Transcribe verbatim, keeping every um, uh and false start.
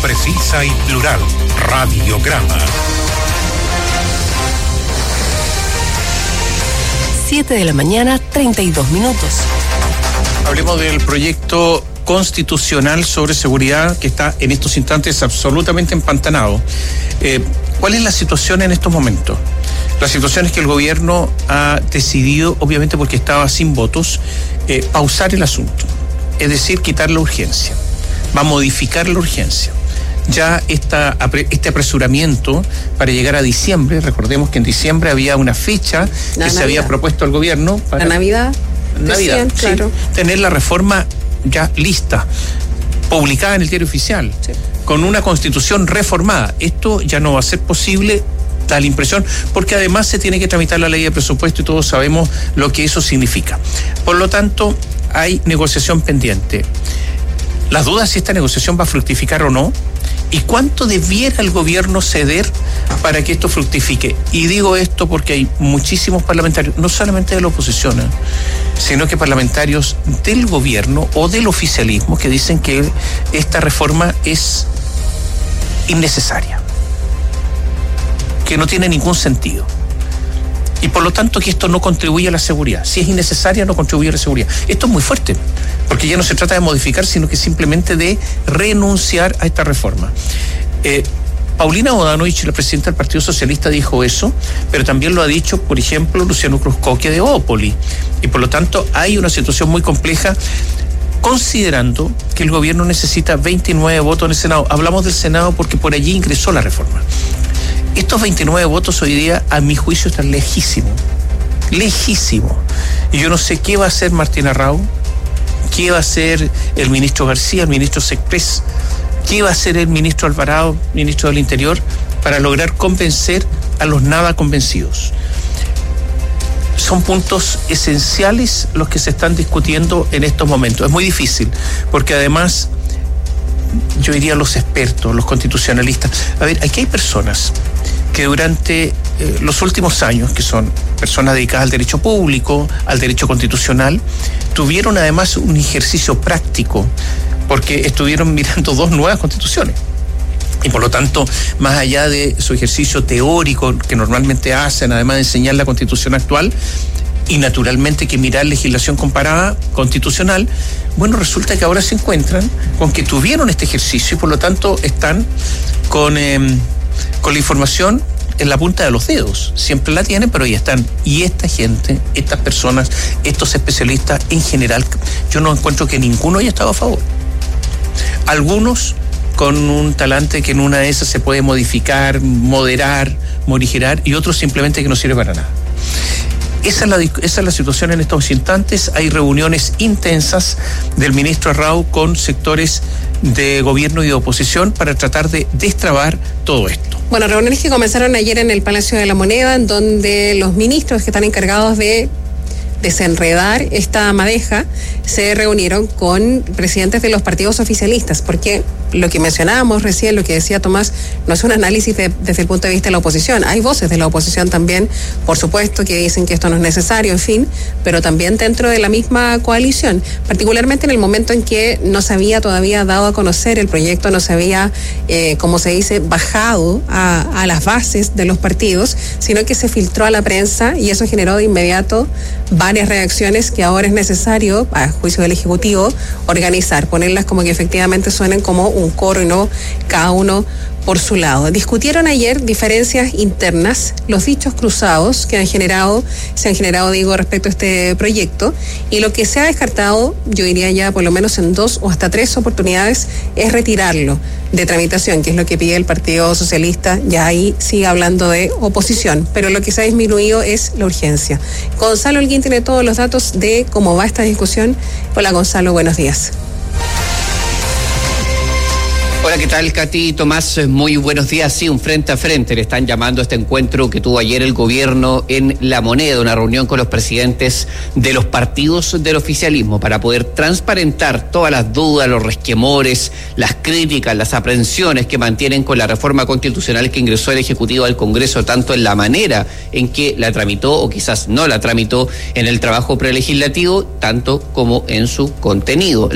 precisa y plural. Radiograma. siete de la mañana, treinta y dos minutos. Hablemos del proyecto constitucional sobre seguridad que está en estos instantes absolutamente empantanado. Eh, ¿Cuál es la situación en estos momentos? La situación es que el gobierno ha decidido, obviamente porque estaba sin votos, eh, pausar el asunto. Es decir, quitar la urgencia. Va a modificar la urgencia. Ya esta, este apresuramiento para llegar a diciembre, recordemos que en diciembre había una fecha la que Navidad. Se había propuesto al gobierno para... La Navidad. Navidad, decían, sí, claro. Tener la reforma ya lista, publicada en el diario oficial, sí, con una constitución reformada. Esto ya no va a ser posible, da la impresión, porque además se tiene que tramitar la ley de presupuesto y todos sabemos lo que eso significa. Por lo tanto, hay negociación pendiente. Las dudas si esta negociación va a fructificar o no, y cuánto debiera el gobierno ceder para que esto fructifique. Y digo esto porque hay muchísimos parlamentarios, no solamente de la oposición, ¿eh? sino que parlamentarios del gobierno o del oficialismo que dicen que esta reforma es innecesaria, que no tiene ningún sentido. Y por lo tanto que esto no contribuye a la seguridad. Si es innecesaria, no contribuye a la seguridad. Esto es muy fuerte, porque ya no se trata de modificar, sino que simplemente de renunciar a esta reforma. Eh, Paulina Bodanovich, la presidenta del Partido Socialista, dijo eso, pero también lo ha dicho, por ejemplo, Luciano Cruzcoque de Opoli. Y por lo tanto hay una situación muy compleja, considerando que el gobierno necesita veintinueve votos en el Senado. Hablamos del Senado porque por allí ingresó la reforma. Estos veintinueve votos hoy día, a mi juicio, están lejísimos. Lejísimos. Y yo no sé qué va a hacer Martín Arrau, qué va a hacer el ministro García, el ministro Céspedes, qué va a hacer el ministro Alvarado, ministro del Interior, para lograr convencer a los nada convencidos. Son puntos esenciales los que se están discutiendo en estos momentos. Es muy difícil, porque además, yo diría los expertos, los constitucionalistas. A ver, aquí hay personas que durante eh, los últimos años, que son personas dedicadas al derecho público, al derecho constitucional, tuvieron además un ejercicio práctico, porque estuvieron mirando dos nuevas constituciones. Y por lo tanto, más allá de su ejercicio teórico que normalmente hacen, además de enseñar la constitución actual, y naturalmente que mirar legislación comparada constitucional, bueno, resulta que ahora se encuentran con que tuvieron este ejercicio y por lo tanto están con, eh, con la información en la punta de los dedos. Siempre la tienen, pero ahí están. Y esta gente, estas personas, estos especialistas en general, yo no encuentro que ninguno haya estado a favor. Algunos con un talante que en una de esas se puede modificar, moderar, morigerar, y otros simplemente que no sirve para nada. Esa es, la, esa es la situación en estos instantes. Hay reuniones intensas del ministro Arrau con sectores de gobierno y de oposición para tratar de destrabar todo esto. Bueno, reuniones que comenzaron ayer en el Palacio de la Moneda, en donde los ministros que están encargados de desenredar esta madeja se reunieron con presidentes de los partidos oficialistas, porque lo que mencionábamos recién, lo que decía Tomás, no es un análisis de, desde el punto de vista de la oposición. Hay voces de la oposición también, por supuesto, que dicen que esto no es necesario, en fin, pero también dentro de la misma coalición, particularmente en el momento en que no se había todavía dado a conocer el proyecto, no se había, eh, como se dice, bajado a, a las bases de los partidos, sino que se filtró a la prensa y eso generó de inmediato varias reacciones que ahora es necesario, a juicio del Ejecutivo, organizar, ponerlas como que efectivamente suenen como un coro y no cada uno por su lado. Discutieron ayer diferencias internas, los dichos cruzados que han generado, se han generado, digo, respecto a este proyecto, y lo que se ha descartado, yo diría ya por lo menos en dos o hasta tres oportunidades, es retirarlo de tramitación, que es lo que pide el Partido Socialista. Ya ahí sigue hablando de oposición, pero lo que se ha disminuido es la urgencia. Gonzalo Holguín tiene todos los datos de cómo va esta discusión. Hola Gonzalo, buenos días. Hola, ¿qué tal, Katy? Tomás, muy buenos días. Sí, un frente a frente le están llamando a este encuentro que tuvo ayer el gobierno en La Moneda, una reunión con los presidentes de los partidos del oficialismo para poder transparentar todas las dudas, los resquemores, las críticas, las aprehensiones que mantienen con la reforma constitucional que ingresó el Ejecutivo al Congreso, tanto en la manera en que la tramitó o quizás no la tramitó en el trabajo prelegislativo, tanto como en su contenido.